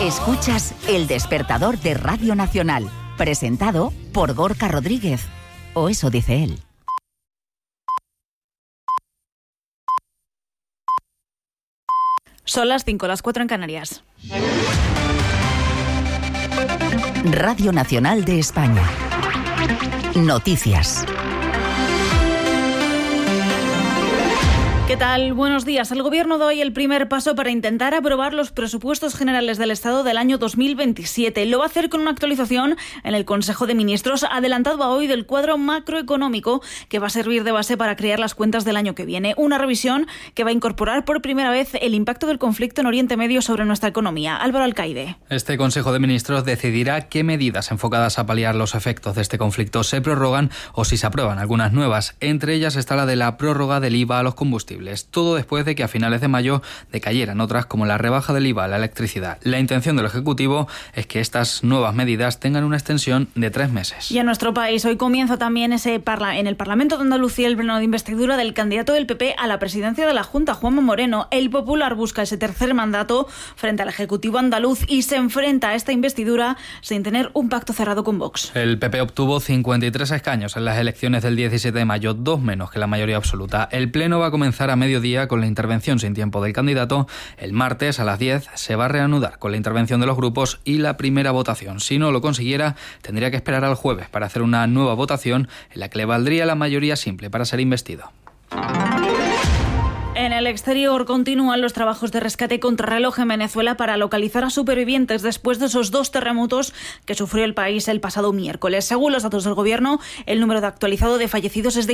Escuchas El Despertador de Radio Nacional, presentado por Gorka Rodríguez. O eso dice él. Son las 5, las 4 en Canarias. Radio Nacional de España. Noticias. ¿Qué tal? Buenos días. El Gobierno da hoy el primer paso para intentar aprobar los presupuestos generales del Estado del año 2027. Lo va a hacer con una actualización en el Consejo de Ministros adelantado a hoy del cuadro macroeconómico que va a servir de base para crear las cuentas del año que viene. Una revisión que va a incorporar por primera vez el impacto del conflicto en Oriente Medio sobre nuestra economía. Álvaro Alcaide. Este Consejo de Ministros decidirá qué medidas enfocadas a paliar los efectos de este conflicto se prorrogan o si se aprueban algunas nuevas. Entre ellas está la de la prórroga del IVA a los combustibles. Todo después de que a finales de mayo decayeran otras como la rebaja del IVA a la electricidad. La intención del Ejecutivo es que estas nuevas medidas tengan una extensión de 3 meses. Y en nuestro país hoy comienza también en el Parlamento de Andalucía el pleno de investidura del candidato del PP a la presidencia de la Junta, Juanma Moreno. El Popular busca ese tercer mandato frente al Ejecutivo andaluz y se enfrenta a esta investidura sin tener un pacto cerrado con Vox. El PP obtuvo 53 escaños en las elecciones del 17 de mayo, 2 menos que la mayoría absoluta. El pleno va a comenzar a mediodía con la intervención sin tiempo del candidato. El martes a las 10 se va a reanudar con la intervención de los grupos y la primera votación. Si no lo consiguiera, tendría que esperar al jueves para hacer una nueva votación en la que le valdría la mayoría simple para ser investido. En el exterior continúan los trabajos de rescate contrarreloj en Venezuela para localizar a supervivientes después de esos 2 terremotos que sufrió el país el pasado miércoles. Según los datos del Gobierno, el número actualizado de fallecidos es de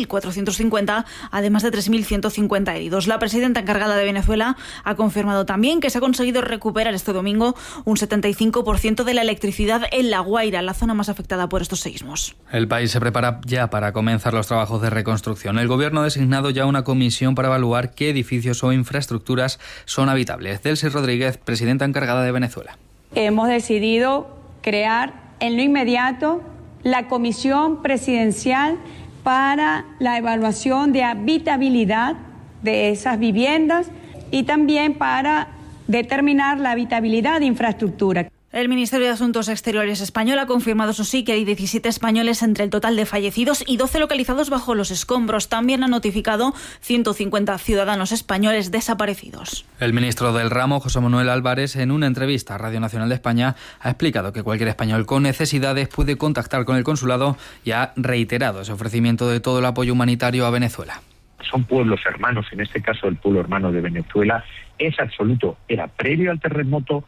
1.450, además de 3.150 heridos. La presidenta encargada de Venezuela ha confirmado también que se ha conseguido recuperar este domingo un 75% de la electricidad en La Guaira, la zona más afectada por estos seísmos. El país se prepara ya para comenzar los trabajos de reconstrucción. El Gobierno ha designado ya una comisión para evaluar qué edificios o infraestructuras son habitables. Delcy Rodríguez, presidenta encargada de Venezuela. Hemos decidido crear en lo inmediato la Comisión Presidencial para la evaluación de habitabilidad de esas viviendas y también para determinar la habitabilidad de infraestructura. El Ministerio de Asuntos Exteriores español ha confirmado, eso sí, que hay 17 españoles entre el total de fallecidos y 12 localizados bajo los escombros. También ha notificado 150 ciudadanos españoles desaparecidos. El ministro del ramo, José Manuel Álvarez, en una entrevista a Radio Nacional de España, ha explicado que cualquier español con necesidades puede contactar con el consulado y ha reiterado ese ofrecimiento de todo el apoyo humanitario a Venezuela. Son pueblos hermanos, en este caso el pueblo hermano de Venezuela, es absoluto, era previo al terremoto,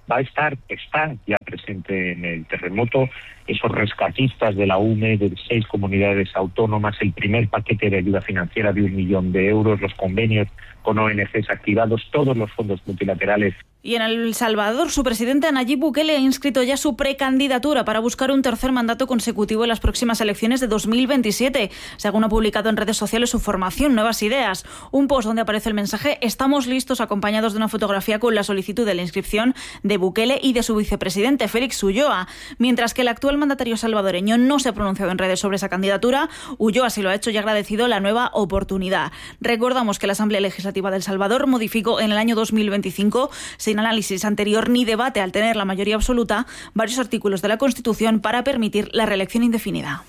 está ya presente en el terremoto, esos rescatistas de la UME, de 6 comunidades autónomas, el primer paquete de ayuda financiera de 1 millón de euros, los convenios con ONGs activados, todos los fondos multilaterales. Y en El Salvador, su presidente Nayib Bukele ha inscrito ya su precandidatura para buscar un tercer mandato consecutivo en las próximas elecciones de 2027. Según ha publicado en redes sociales su formación Nuevas Ideas, un post donde aparece el mensaje "Estamos listos", acompañados de una fotografía con la solicitud de la inscripción de Bukele y de su vicepresidente Félix Ulloa. Mientras que el actual mandatario salvadoreño no se ha pronunciado en redes sobre esa candidatura, Ulloa sí lo ha hecho y ha agradecido la nueva oportunidad. Recordamos que la Asamblea Legislativa de El Salvador modificó en el año 2025, sin análisis anterior ni debate al tener la mayoría absoluta, varios artículos de la Constitución para permitir la reelección indefinida.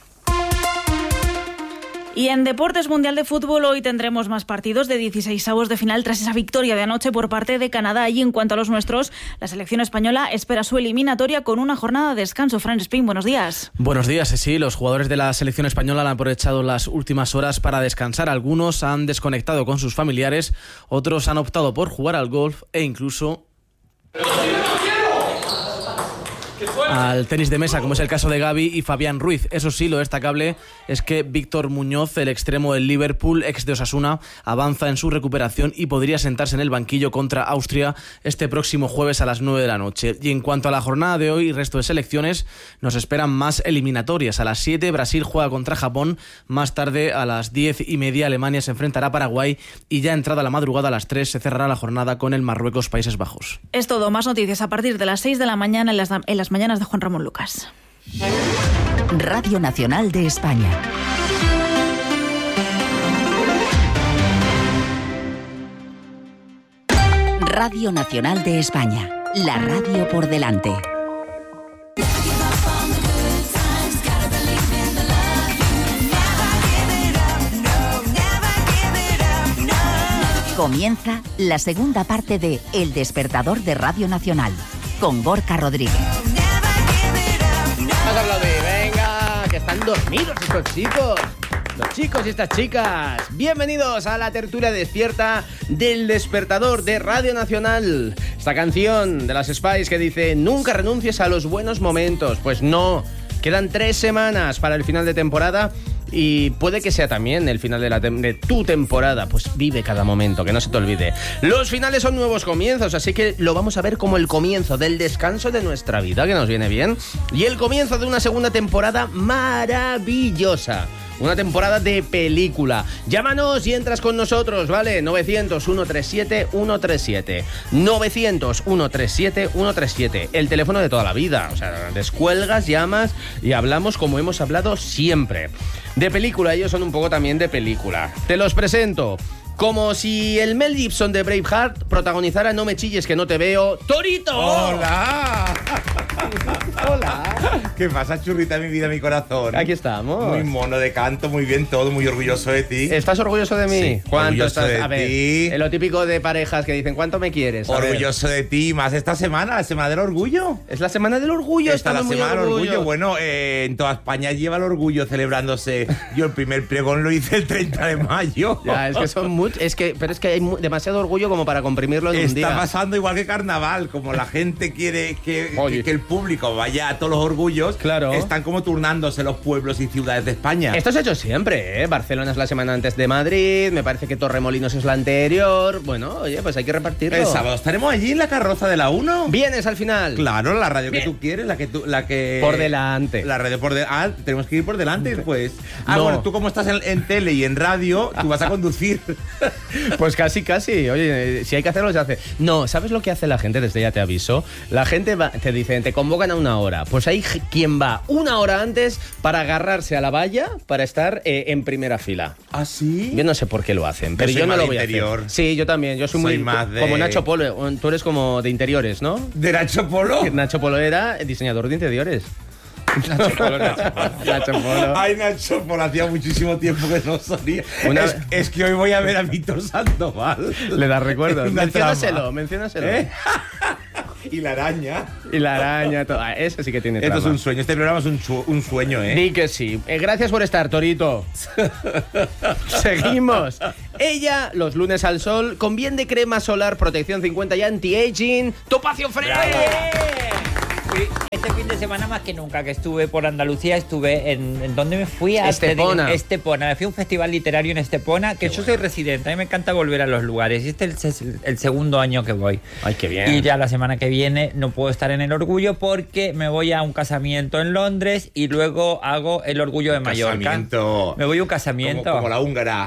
Y en Deportes Mundial de Fútbol hoy tendremos más partidos de 16avos de final tras esa victoria de anoche por parte de Canadá. Y en cuanto a los nuestros, la selección española espera su eliminatoria con una jornada de descanso. Fran Spin, buenos días. Buenos días, sí. Los jugadores de la selección española han aprovechado las últimas horas para descansar. Algunos han desconectado con sus familiares, otros han optado por jugar al golf e incluso al tenis de mesa, como es el caso de Gavi y Fabián Ruiz. Eso sí, lo destacable es que Víctor Muñoz, el extremo del Liverpool, ex de Osasuna, avanza en su recuperación y podría sentarse en el banquillo contra Austria este próximo jueves a las 9 de la noche. Y en cuanto a la jornada de hoy y resto de selecciones, nos esperan más eliminatorias. A las 7 Brasil juega contra Japón, más tarde a las 10:30 Alemania se enfrentará a Paraguay y ya entrada la madrugada a las 3 se cerrará la jornada con el Marruecos-Países Bajos. Es todo, más noticias a partir de las 6 de la mañana en las mañanas de Juan Ramón Lucas. Radio Nacional de España. Radio Nacional de España. La radio por delante. Comienza la segunda parte de El Despertador de Radio Nacional, con Gorka Rodríguez. Has hablado de, venga, que están dormidos estos chicos. Los chicos y estas chicas. Bienvenidos a la tertulia despierta del Despertador de Radio Nacional. Esta canción de las Spice que dice: nunca renuncies a los buenos momentos. Pues no, quedan 3 semanas para el final de temporada. Y puede que sea también el final de tu temporada. Pues vive cada momento, que no se te olvide. Los finales son nuevos comienzos, así que lo vamos a ver como el comienzo del descanso de nuestra vida, que nos viene bien. Y el comienzo de una segunda temporada maravillosa. Una temporada de película. Llámanos y entras con nosotros, ¿vale? 900-137-137. 900-137-137. El teléfono de toda la vida. O sea, descuelgas, llamas y hablamos como hemos hablado siempre. De película, ellos son un poco también de película. Te los presento. Como si el Mel Gibson de Braveheart protagonizara No me chilles que no te veo. ¡Torito! ¡Hola! ¡Hola! ¿Qué pasa, churrita, mi vida, mi corazón? Aquí estamos. Muy mono de canto, muy bien todo, muy orgulloso de ti. ¿Estás orgulloso de mí? Sí, ¿Cuánto orgulloso estás? de A ver, ti. lo típico de parejas que dicen, ¿cuánto me quieres? A ver. Orgulloso de ti, más esta semana, la semana del orgullo. Es la semana del orgullo. Está la estamos muy semana del orgullo. orgullosos. Bueno, en toda España lleva el orgullo celebrándose. Yo el primer pregón lo hice el 30 de mayo. Ya, es que son muchos. Pero es que hay demasiado orgullo como para comprimirlo en un día. Está pasando igual que carnaval, como la gente quiere que el público vaya a todos los orgullos, claro. Están como turnándose los pueblos y ciudades de España. Esto se ha hecho siempre, ¿eh? Barcelona es la semana antes de Madrid, me parece que Torremolinos es la anterior. Bueno, oye, pues hay que repartirlo. El sábado estaremos allí en la carroza de la 1. ¿Vienes al final? Claro, la radio Bien. que tú quieres, la que... Por delante. La radio por delante. Ah, tenemos que ir por delante después. Ah, No. bueno, tú como estás en tele y en radio, tú vas a conducir. Pues casi. Oye, si hay que hacerlo, se hace. No, ¿sabes lo que hace la gente? Desde ya te aviso. La gente te dicen, te convocan a 1 hora. Pues hay quien va 1 hora antes para agarrarse a la valla para estar en primera fila. ¿Ah, sí? Yo no sé por qué lo hacen, pero soy yo no más lo de voy a interior. hacer. Sí, yo también. Yo soy muy más de... como Nacho Polo. Tú eres como de interiores, ¿no? ¿De Nacho Polo? Nacho Polo era diseñador de interiores. Nacho Polo. Ay, Nacho Polo, hacía muchísimo tiempo que no salía. Una- Es que hoy voy a ver a Víctor Sandoval. Le das recuerdos. Una Menciónaselo. ¿Eh? Y la araña. Y la araña, todo. Eso sí que tiene Esto trama. es un sueño, este programa es un sueño, ¿eh? Di que sí. Gracias por estar, Torito. Seguimos. Ella, los lunes al sol, con bien de crema solar, protección 50 y anti-aging, Topacio Freire. Este fin de semana más que nunca que estuve por Andalucía, estuve en ¿dónde me fui? Estepona. Estepona. Me fui a un festival literario en Estepona, que yo soy residente, a mí me encanta volver a los lugares. Y este es el segundo año que voy. Ay, qué bien. Y ya la semana que viene no puedo estar en el Orgullo porque me voy a un casamiento en Londres y luego hago el Orgullo de Mallorca. Casamiento. Me voy a un casamiento. Como la húngara.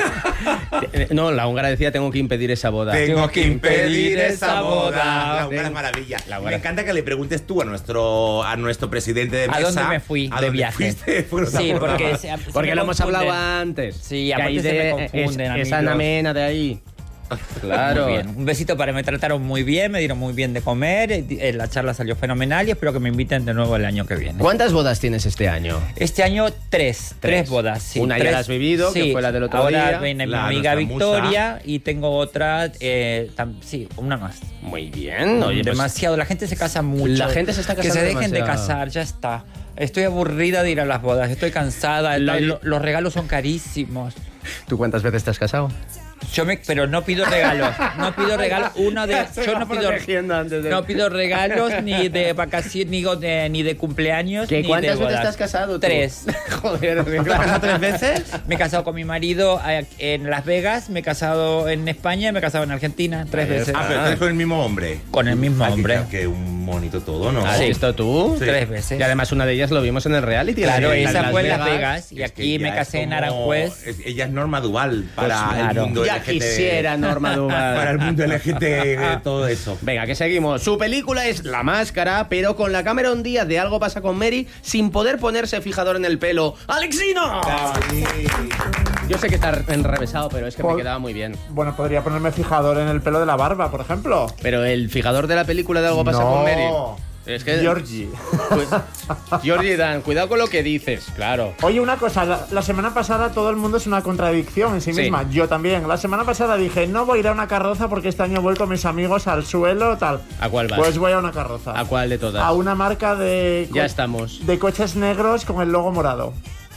No, la húngara decía, tengo que impedir esa boda. Tengo que impedir esa boda. La húngara Tengo- es maravilla. La Me húngara. encanta que le preguntes tú a nuestro presidente de mesa. ¿A dónde me fui ¿A de dónde viaje? fuiste? Porque no te Sí, acordabas. porque se Porque me lo hemos confunden. hablado antes. Sí, que aparte ahí se me confunden a mí esa los- namena de ahí. Claro. Muy bien. Un besito para... Me trataron muy bien, me dieron muy bien de comer, la charla salió fenomenal y espero que me inviten de nuevo el año que viene. ¿Cuántas bodas tienes este año? Este año tres bodas, sí. Una ya tres. la has vivido, que Sí, fue la del otro ahora día. viene mi La amiga nuestra Victoria y tengo otra, sí, una más. Muy bien. Oye, pues, Demasiado, la gente se casa mucho. La gente se está Que se casando dejen de demasiado. casar, ya está. Estoy aburrida de ir a las bodas, estoy cansada, los regalos son carísimos. ¿tú cuántas veces te has casado? Pero no pido regalos. No pido regalos. Yo no pido regalos ni de vacaciones ni de cumpleaños. ¿Qué, ni cuántas de bodas. veces te has casado tú? 3. Joder, ¿Te has casado 3 veces? Me he casado con mi marido en Las Vegas, me he casado en España y me he casado en Argentina 3 veces. Ah, pero estás con el mismo hombre. Con el mismo Ay, hombre. Que un monito todo, ¿no? ¿Has visto tú? Sí. 3 veces. Y además una de ellas lo vimos en el reality. Claro, la de esa Las fue en Las Vegas y Es que aquí ella me es casé en como- Aranjuez. Ella es Norma Duval para Pues el claro. mundo Ya LGT. quisiera Norma Duval. Para el mundo LGT, todo eso. Venga, que seguimos. Su película es La Máscara, pero con la Cameron Díaz de Algo pasa con Mary, sin poder ponerse fijador en el pelo. ¡Alexino! Sí. Yo sé que está enrevesado, pero es que me quedaba muy bien. Bueno, podría ponerme fijador en el pelo de la barba, por ejemplo. Pero el fijador de la película de Algo pasa con Mary. Es que Georgie. Pues, Georgie Dan, cuidado con lo que dices, claro. Oye, una cosa, la semana pasada todo el mundo es una contradicción en sí misma. Yo también. La semana pasada dije, no voy a ir a una carroza porque este año he vuelto a mis amigos al suelo, tal. ¿A cuál vas? Pues voy a una carroza. ¿A cuál de todas? A una marca de... Ya estamos. De coches negros con el logo morado.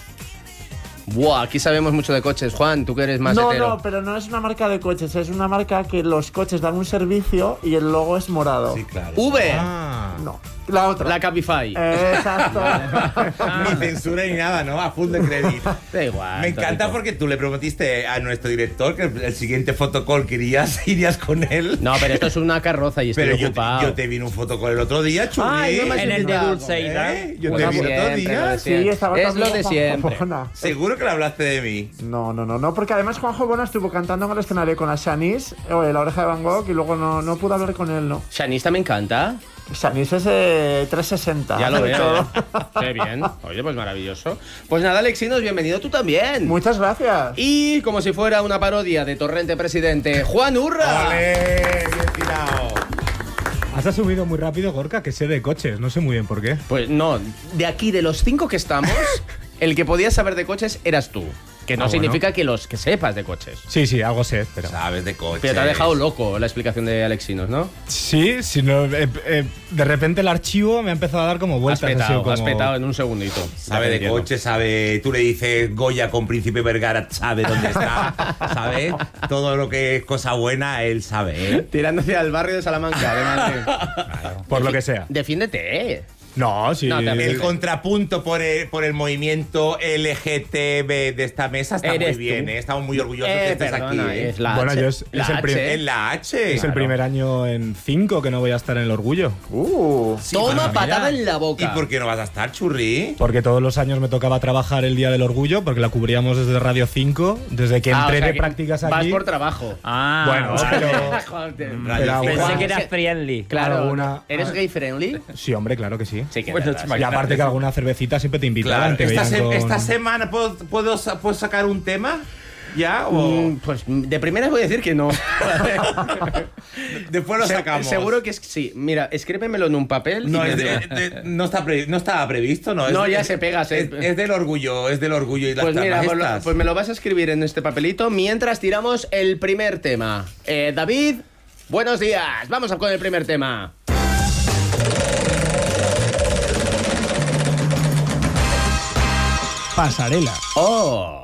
Buah, aquí sabemos mucho de coches. Juan, tú que eres más hetero. No, pero no es una marca de coches, es una marca que los coches dan un servicio y el logo es morado. Sí, claro. ¿V? No, la otra. La Cabify. Exacto. Ni censura ni nada, ¿no? A full de crédito. Da igual. Me encanta porque tú le prometiste a nuestro director que el siguiente fotocall que irías con él. No, pero esto es una carroza y estoy ocupado. Yo te vi en un fotocall el otro día, Churri. Ay, no en el de Dulceida. Yo te vi el otro día. Sí, estaba es lo de siempre. Seguro que le hablaste de mí. No, porque además Juanjo Bona estuvo cantando en el escenario con la Shanice, La Oreja de Van Gogh, y luego no pude hablar con él, ¿no? Shanice me encanta. Shanice es 360. Ya lo veo. Qué bien. Oye, pues maravilloso. Pues nada, Alexinos, bienvenido tú también. Muchas gracias. Y como si fuera una parodia de Torrente Presidente, Juan Urra. ¡Vale! Bien tirado. Has asumido muy rápido, Gorka, que sé de coches. No sé muy bien por qué. Pues no, de aquí, de los 5 que estamos, el que podía saber de coches eras tú. Que no significa que sepas de coches. Sí, algo sé, pero... Sabes de coches. Pero te ha dejado loco la explicación de Alexinos, ¿no? Sí, si no, de repente el archivo me ha empezado a dar como vueltas. Has petado en un segundito. Sabe de coches, sabe... Tú le dices Goya con Príncipe Vergara, sabe dónde está, ¿sabe? Todo lo que es cosa buena, él sabe, ¿eh? Tirándose al barrio de Salamanca, de Madrid. Claro. Por lo que sea. Defiéndete, No, sí. No, el contrapunto por el movimiento LGTB de esta mesa está muy bien, ¿eh? Estamos muy orgullosos que estés aquí. Es la bueno, H. yo es la H. Es el primer año en 5 que no voy a estar en el orgullo. Sí, toma patada en la boca. ¿Y por qué no vas a estar, Churri? Porque todos los años me tocaba trabajar el Día del Orgullo, porque la cubríamos desde Radio 5, desde que entré de prácticas aquí. Vas por trabajo. Bueno, pero pensé que eras friendly. Claro, ¿eres gay friendly? Sí, hombre, claro que sí. Sí que bueno, y aparte que alguna cervecita siempre te invitaban. Claro. Esta semana ¿puedo sacar un tema? ¿Ya? O... pues de primeras voy a decir que no. Después lo sacamos. Seguro que sí. Mira, escríbemelo en un papel. No, no estaba previsto, ¿no? No, ya se pega. Es del orgullo, y las pues mira, estas. pues me lo vas a escribir en este papelito mientras tiramos el primer tema. David, buenos días. Vamos con el primer tema. Pasarela. ¡Oh!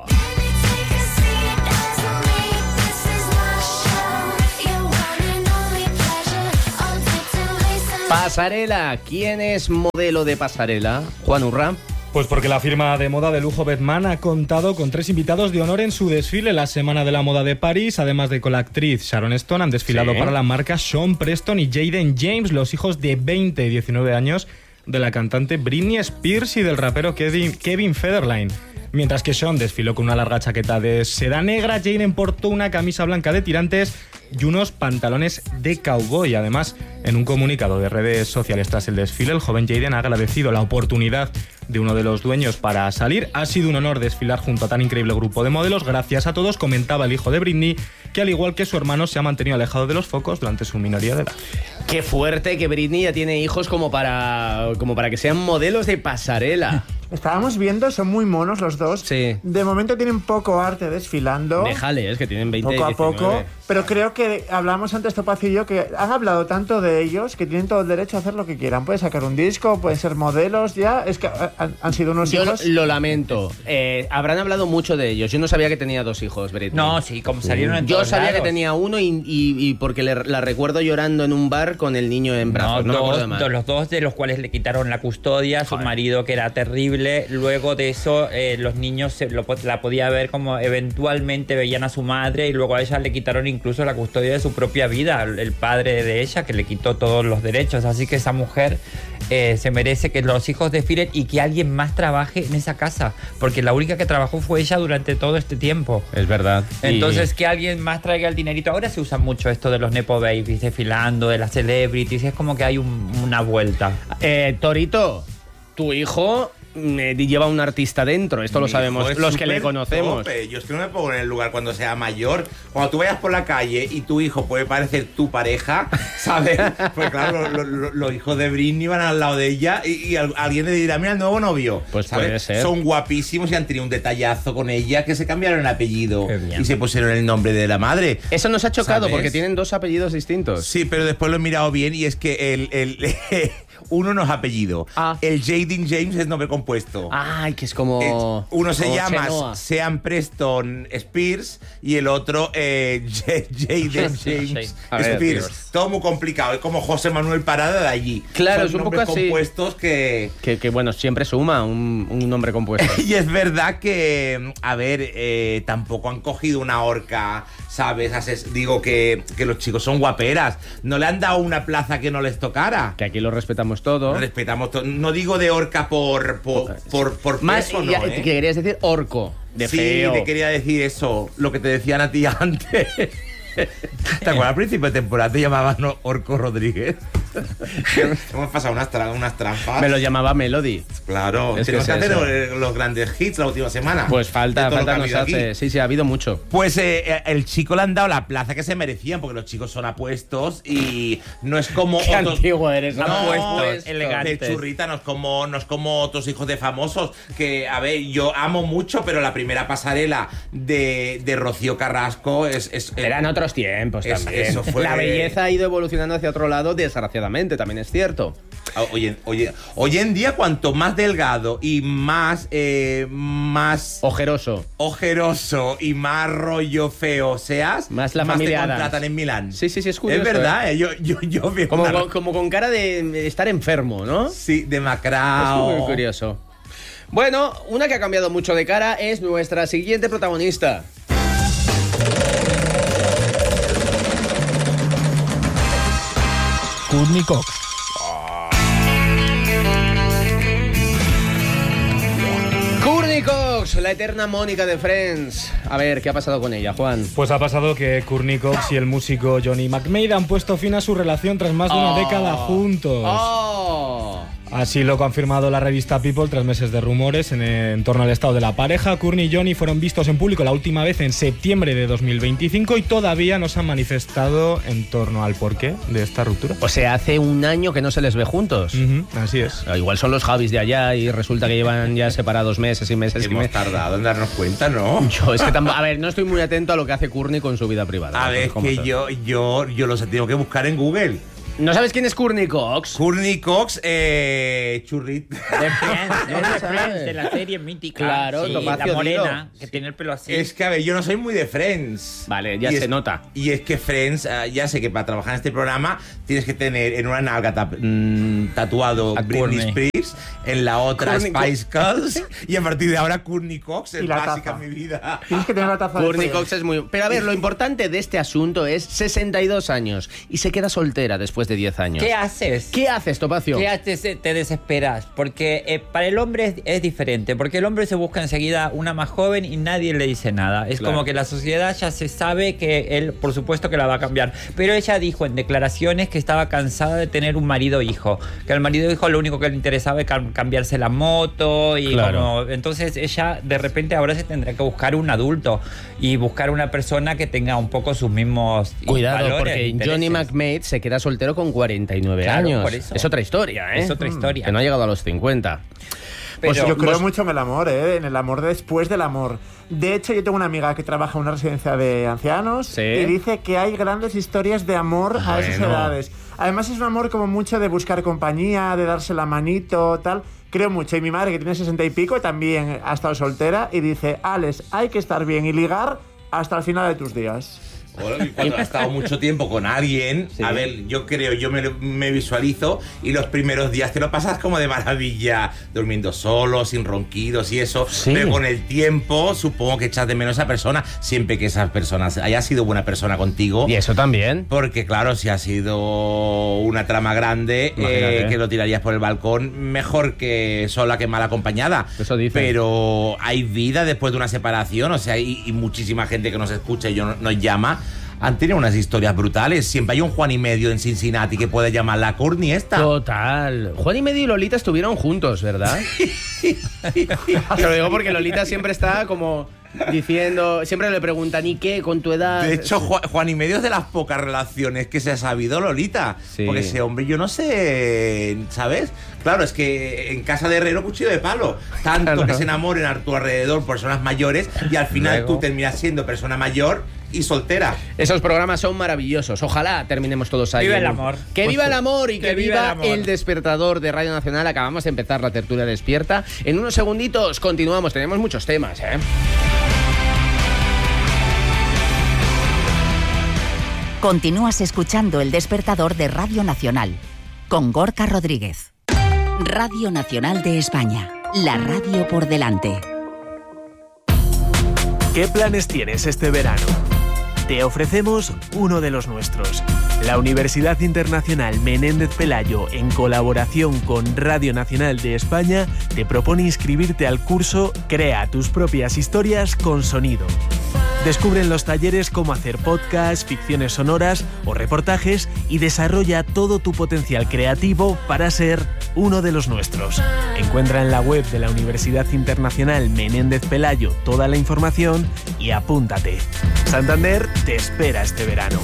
Pasarela. ¿Quién es modelo de pasarela? Juan Urra. Pues porque la firma de moda de lujo Batman ha contado con 3 invitados de honor en su desfile la Semana de la Moda de París. Además de con la actriz Sharon Stone, han desfilado para la marca Sean Preston y Jaden James, los hijos de 20 y 19 años de la cantante Britney Spears y del rapero Kevin Federline. Mientras que Sean desfiló con una larga chaqueta de seda negra, Jaden portó una camisa blanca de tirantes y unos pantalones de cowboy. Además, en un comunicado de redes sociales tras el desfile, el joven Jaden ha agradecido la oportunidad de uno de los dueños para salir. Ha sido un honor desfilar junto a tan increíble grupo de modelos. Gracias a todos, comentaba el hijo de Britney, que al igual que su hermano se ha mantenido alejado de los focos durante su minoría de edad. Qué fuerte que Britney ya tiene hijos como para que sean modelos de pasarela. Estábamos viendo, son muy monos los dos. Sí. De momento tienen poco arte desfilando. Déjale, es que tienen 20 poco a 19. poco. Pero creo que hablamos antes, Topacio y yo, que han hablado tanto de ellos que tienen todo el derecho a hacer lo que quieran. Pueden sacar un disco, pueden ser modelos, ya. Es que han sido unos hijos. Yo lo lamento. Habrán hablado mucho de ellos. Yo no sabía que tenía 2 hijos, Britney. No, sí, como salieron en Yo todos sabía lados. que tenía uno y porque la recuerdo llorando en un bar con el niño en brazos. No me acuerdo de más. Los 2 de los cuales le quitaron la custodia, su marido que era terrible. Luego de eso, los niños la podía ver como eventualmente veían a su madre y luego a ella le quitaron incluso la custodia de su propia vida, el padre de ella que le quitó todos los derechos. Así que esa mujer se merece que los hijos desfilen y que alguien más trabaje en esa casa, porque la única que trabajó fue ella durante todo este tiempo. Es verdad. Entonces que alguien más traiga el dinerito. Ahora se usa mucho esto de los nepo babies desfilando, de las celebrities, es como que hay una vuelta. Torito, tu hijo lleva un artista dentro. Esto lo sabemos los que le conocemos. Tope. Yo es que no me pongo en el lugar cuando sea mayor. Cuando tú vayas por la calle y tu hijo puede parecer tu pareja, ¿sabes? Pues claro, los hijos de Britney van al lado de ella y alguien le dirá, mira, el nuevo novio. Pues ¿sabes? puede ser. Son guapísimos y han tenido un detallazo con ella que se cambiaron el apellido y se pusieron el nombre de la madre. Eso nos ha chocado, ¿sabes? porque tienen 2 apellidos distintos. Sí, pero después lo he mirado bien y es que uno no es apellido. El Jaden James es nombre compuesto. Ay, que es como... Uno se como llama Chenoa. Sean Preston Spears y el otro Jaden James Spears. Todo muy complicado. Es como José Manuel Parada de allí. Claro, son es un poco nombres así. compuestos que bueno, siempre suma un nombre compuesto. Y es verdad que, a ver, tampoco han cogido una horca, ¿sabes? Digo que los chicos son guaperas. No le han dado una plaza que no les tocara. Que aquí lo respetamos todo. Lo respetamos todo. No digo de horca por Más, peso, ya, no, que querías decir orco. De feo. Sí, te quería decir eso. Lo que te decían a ti antes. ¿Te acuerdas al principio de temporada te llamaban Orco Rodríguez? Hemos pasado unas trampas. Me lo llamaba Melody. Claro, Es tenemos que es hacer los grandes hits la última semana. Pues falta nos hace. Sí, ha habido mucho. Pues el chico le han dado la plaza que se merecían, porque los chicos son apuestos y no es como Qué otros. antiguo eres, apuestos, elegantes. de churrita, no es como otros hijos de famosos. Que, a ver, yo amo mucho, pero la primera pasarela de Rocío Carrasco eran otros tiempos también. Eso fue. La belleza ha ido evolucionando hacia otro lado, desgraciadamente, también es cierto. Hoy en día, cuanto más delgado y más ojeroso y más rollo feo seas, más te contratan en Milán. Sí, es curioso. Es verdad, yo veo como con cara de estar enfermo, ¿no? Sí, demacrado. Es muy curioso. Bueno, una que ha cambiado mucho de cara es nuestra siguiente protagonista. Courtney Cox. Courtney Cox, la eterna Mónica de Friends. A ver, ¿qué ha pasado con ella, Juan? Pues ha pasado que Courtney Cox y el músico Johnny McMahon han puesto fin a su relación tras más de una década juntos. Así lo ha confirmado la revista People tras meses de rumores en torno al estado de la pareja. Courtney y Johnny fueron vistos en público la última vez en septiembre de 2025 y todavía no se han manifestado en torno al porqué de esta ruptura. O sea, hace un año que no se les ve juntos. Así es. Igual son los Javis de allá y resulta que llevan ya separados meses y meses. Hemos tardado en darnos cuenta, ¿no? Yo es que a ver, no estoy muy atento a lo que hace Courtney con su vida privada. A ver, es que yo los he tenido que buscar en Google. ¿No sabes quién es Courtney Cox? Courtney Cox, churrita. De Friends, de la serie mítica. Claro, sí, Topacio la morena, Dilo. que tiene el pelo así. Es que, a ver, yo no soy muy de Friends. Vale, ya se nota. Y es que Friends, ya sé que para trabajar en este programa tienes que tener en una nalga tatuado A Britney Courtney. Spears, en la otra Courtney Spice Girls, y a partir de ahora Courtney Cox es Y la básica taza. en mi vida. Tienes que tener la taza de Courtney fuego. Cox es muy... Pero a ver, lo importante de este asunto es 62 años y se queda soltera después de 10 años. ¿Qué haces? ¿Qué haces, Topacio? ¿Qué haces? Te desesperas. Porque para el hombre es diferente. Porque el hombre se busca enseguida una más joven y nadie le dice nada. Es Claro. como que la sociedad ya se sabe que él, por supuesto, que la va a cambiar. Pero ella dijo en declaraciones que estaba cansada de tener un marido-hijo. Que al marido-hijo lo único que le interesaba es cambiarse la moto. Y Claro. entonces ella, de repente, ahora se tendrá que buscar un adulto. Y buscar una persona que tenga un poco sus mismos Cuidado, valores, porque intereses. Johnny McMahon se queda soltero con 49 Claro, años. por eso. Es otra historia, ¿eh? Es otra historia. Que no ha llegado a los 50. Pues Pero yo creo vos- mucho en el amor, en el amor después del amor. De hecho, yo tengo una amiga que trabaja en una residencia de ancianos Sí. y dice que hay grandes historias de amor a esas Bueno. edades. Además es un amor como mucho de buscar compañía, de darse la manito, tal. Creo mucho. Y mi madre, que tiene 60 y pico, también ha estado soltera y dice, Alex, hay que estar bien y ligar hasta el final de tus días. Bueno, y cuando has estado mucho tiempo con alguien, Sí. a ver, yo me visualizo y los primeros días te lo pasas como de maravilla, durmiendo solo, sin ronquidos y eso. Sí. Pero con el tiempo, supongo que echas de menos a esa persona, siempre que esa persona haya sido buena persona contigo. Y eso también. Porque claro, si ha sido una trama grande, Imagínate. que lo tirarías por el balcón, mejor que sola que mal acompañada. Eso dicen. Pero hay vida después de una separación, o sea, y muchísima gente que nos escucha y nos llama. han tenido unas historias brutales. Siempre hay un Juan y Medio en Cincinnati que puede llamar la Courtney esta. Total. Juan y Medio y Lolita estuvieron juntos, ¿verdad? Te lo digo porque Lolita siempre está como diciendo, siempre le preguntan, ¿y qué con tu edad? De hecho, Juan y Medio es de las pocas relaciones que se ha sabido Lolita. Sí. Porque ese hombre, yo no sé, ¿sabes? Claro, es que en casa de herrero, cuchillo de palo. Tanto claro. Que se enamoren a tu alrededor personas mayores y al final luego tú terminas siendo persona mayor y soltera. Esos programas son maravillosos. Ojalá terminemos todos ahí. ¡Viva el amor! ¡Que viva el amor y que viva el despertador de Radio Nacional! Acabamos de empezar la tertulia despierta. En unos segunditos continuamos. Tenemos muchos temas, ¿eh? Continúas escuchando El Despertador de Radio Nacional con Gorka Rodríguez. Radio Nacional de España, la radio por delante. ¿Qué planes tienes este verano? Te ofrecemos uno de los nuestros. La Universidad Internacional Menéndez Pelayo, en colaboración con Radio Nacional de España, te propone inscribirte al curso Crea tus propias historias con sonido. Descubre en los talleres cómo hacer podcasts, ficciones sonoras o reportajes y desarrolla todo tu potencial creativo para ser uno de los nuestros. Encuentra en la web de la Universidad Internacional Menéndez Pelayo toda la información y apúntate. Santander te espera este verano.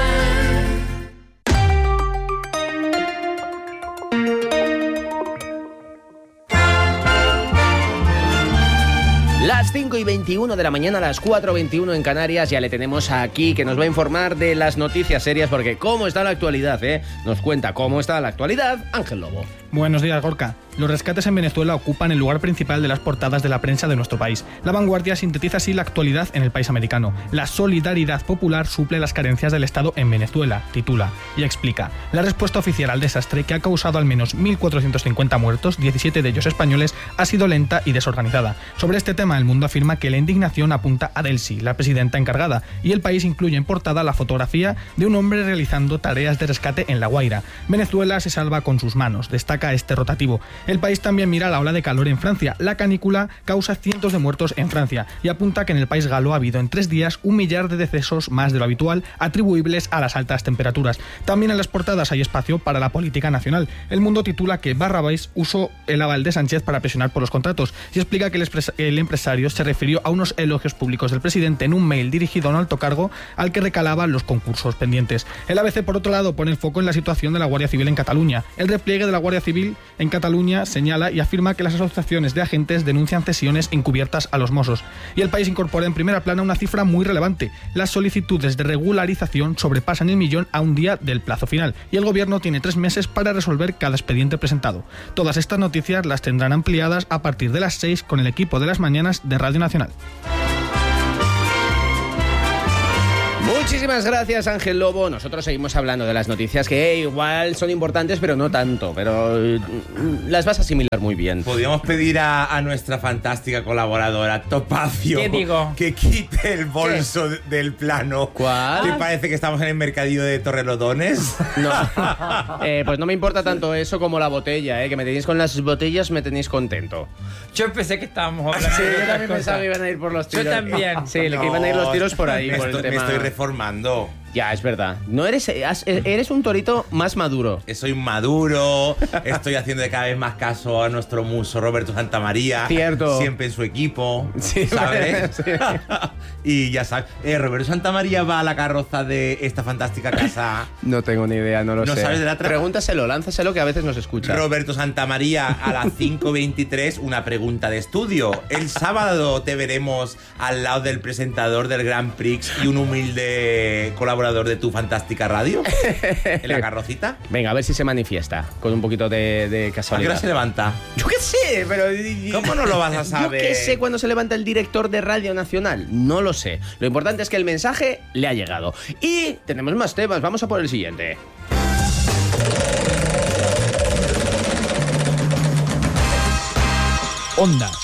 Las 5:21 de la mañana, a las 4:21 en Canarias, ya le tenemos aquí que nos va a informar de las noticias serias, porque cómo está la actualidad, nos cuenta cómo está la actualidad Ángel Lobo. Buenos días, Gorka. Los rescates en Venezuela ocupan el lugar principal de las portadas de la prensa de nuestro país. La Vanguardia sintetiza así la actualidad en el país americano. La solidaridad popular suple las carencias del Estado en Venezuela, titula, y explica. La respuesta oficial al desastre, que ha causado al menos 1.450 muertos, 17 de ellos españoles, ha sido lenta y desorganizada. Sobre este tema, El Mundo afirma que la indignación apunta a Delcy, la presidenta encargada, y El País incluye en portada la fotografía de un hombre realizando tareas de rescate en La Guaira. Venezuela se salva con sus manos, destaca este rotativo. El País también mira la ola de calor en Francia. La canícula causa cientos de muertos en Francia y apunta que en el país galo ha habido en 3 días 1 millar de decesos más de lo habitual, atribuibles a las altas temperaturas. También en las portadas hay espacio para la política nacional. El Mundo titula que Barrabás usó el aval de Sánchez para presionar por los contratos y explica que el empresario se refirió a unos elogios públicos del presidente en un mail dirigido a un alto cargo al que recalaban los concursos pendientes. El ABC, por otro lado, pone el foco en la situación de la Guardia Civil en Cataluña. El repliegue de la Guardia Civil en Cataluña señala y afirma que las asociaciones de agentes denuncian cesiones encubiertas a los Mossos. Y El País incorpora en primera plana una cifra muy relevante. Las solicitudes de regularización sobrepasan el 1 millón a un día del plazo final y el gobierno tiene 3 meses para resolver cada expediente presentado. Todas estas noticias las tendrán ampliadas a partir de las 6 con el equipo de las mañanas de Radio Nacional. Muchísimas gracias, Ángel Lobo. Nosotros seguimos hablando de las noticias que igual son importantes, pero no tanto, pero las vas a asimilar muy bien. Podríamos pedir a nuestra fantástica colaboradora, Topacio, ¿qué digo? Que quite el bolso del plano. ¿Cuál? ¿Te parece que estamos en el mercadillo de Torrelodones? No. Pues no me importa tanto eso como la botella, que me tenéis con las botellas, me tenéis contento. Yo pensé que estábamos hablando. Sí, yo también pensaba que iban a ir por los tiros. Yo también. Sí, que iban a ir los tiros por ahí, por el tema. Me estoy reformando. Ya, es verdad. No eres un torito más maduro. Soy maduro, estoy haciendo de cada vez más caso a nuestro muso Roberto Santamaría. Cierto. Siempre en su equipo, sí, ¿sabes? Sí. Y ya sabes, Roberto Santamaría va a la carroza de esta fantástica casa. No tengo ni idea, no lo sé. ¿No sabes de la trama? Pregúntaselo, lánzaselo, que a veces nos escucha. Roberto Santamaría, a las 5:23, una pregunta de estudio. El sábado te veremos al lado del presentador del Grand Prix y un humilde colaborador de tu fantástica radio en la carrocita. Venga, a ver si se manifiesta con un poquito de casualidad. ¿A qué hora se levanta? Yo qué sé, pero ¿cómo no lo vas a saber? Yo qué sé cuándo se levanta el director de Radio Nacional. No lo sé. Lo importante es que el mensaje le ha llegado. Y tenemos más temas. Vamos a por el siguiente. Ondas.